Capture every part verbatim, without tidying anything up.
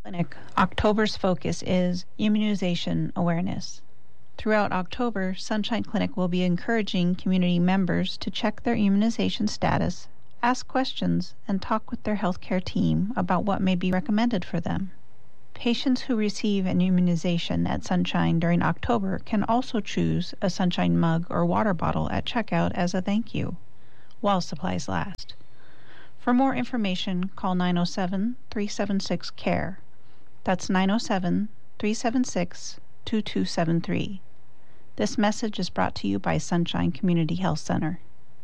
Clinic, October's focus is immunization awareness. Throughout October, Sunshine Clinic will be encouraging community members to check their immunization status, ask questions, and talk with their healthcare team about what may be recommended for them. Patients who receive an immunization at Sunshine during October can also choose a Sunshine mug or water bottle at checkout as a thank you, while supplies last. For more information, call nine oh seven, three seven six, C A R E. That's nine oh seven, three seven six, two two seven three. This message is brought to you by Sunshine Community Health Center.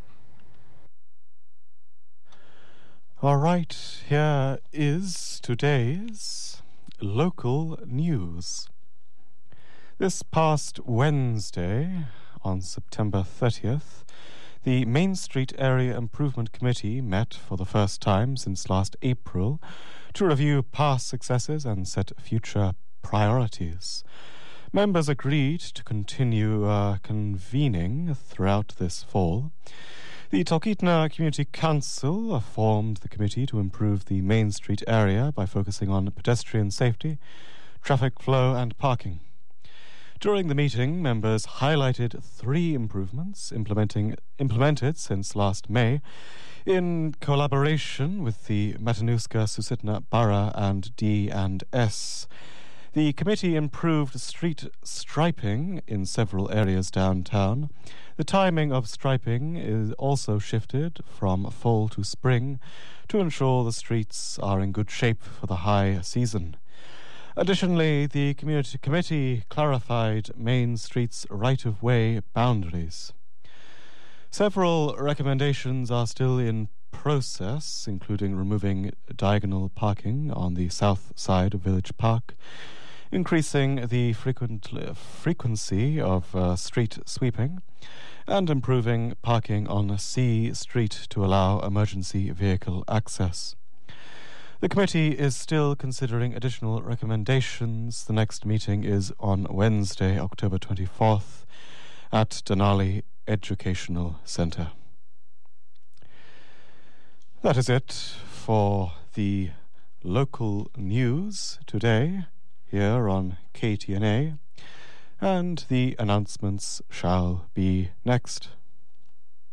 All right, here is today's local news. This past Wednesday, on September thirtieth, the Main Street Area Improvement Committee met for the first time since last April to review past successes and set future priorities. Members agreed to continue uh, convening throughout this fall. The Talkeetna Community Council formed the committee to improve the Main Street area by focusing on pedestrian safety, traffic flow and parking. During the meeting, members highlighted three improvements implementing, implemented since last May in collaboration with the Matanuska Susitna Borough and D and S. The committee improved street striping in several areas downtown. The timing of striping is also shifted from fall to spring to ensure the streets are in good shape for the high season. Additionally, the community committee clarified Main Street's right-of-way boundaries. Several recommendations are still in process, including removing diagonal parking on the south side of Village Park, increasing the frequent, frequency of uh, street sweeping, and improving parking on C Street to allow emergency vehicle access. The committee is still considering additional recommendations. The next meeting is on Wednesday, October twenty-fourth, at Denali Educational Centre. That is it for the local news today here on K T N A, and the announcements shall be next.